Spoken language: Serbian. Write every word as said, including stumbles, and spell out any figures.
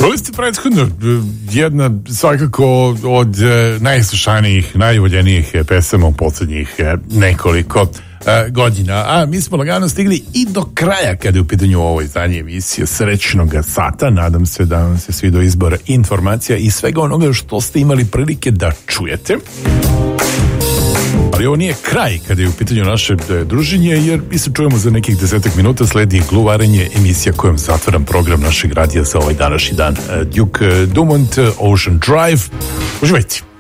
Čuli ste prethodno jedna svakako od najslušanijih, najvoljenijih pesama u posljednjih nekoliko godina, a mi smo lagano stigli i do kraja kada je u pitanju ovo izdanje emisije Srećnog sata. Nadam se da vam se svidio izbor informacija i svega onoga što ste imali prilike da čujete. Ali ovo nije kraj kada je u pitanju naše druženje, jer mi se čujemo za nekih desetak minuta, sledi Gluvarenje, emisija kojom zatvaram program našeg radija za ovaj današnji dan. Duke Dumont, Ocean Drive. Uživajte!